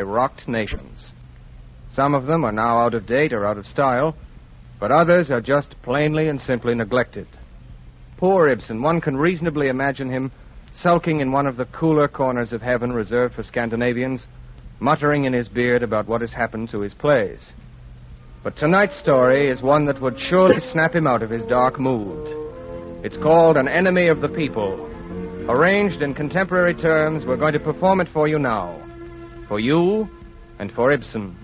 rocked nations. Some of them are now out of date or out of style, but others are just plainly and simply neglected. Poor Ibsen, one can reasonably imagine him sulking in one of the cooler corners of heaven reserved for Scandinavians, muttering in his beard about what has happened to his plays. But tonight's story is one that would surely snap him out of his dark mood. It's called An Enemy of the People. Arranged in contemporary terms, we're going to perform it for you now. For you and for Ibsen.